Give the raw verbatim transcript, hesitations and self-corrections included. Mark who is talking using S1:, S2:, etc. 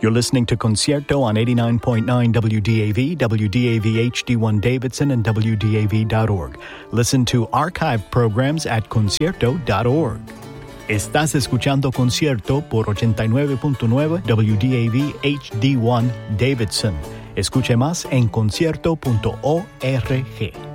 S1: You're listening to Concierto on eighty-nine point nine W D A V, W D A V H D one Davidson, and W D A V dot org. Listen to archive programs at concierto dot org. Estás escuchando Concierto por ochenta y nueve punto nueve W D A V H D one Davidson. Escuche más en concierto punto org.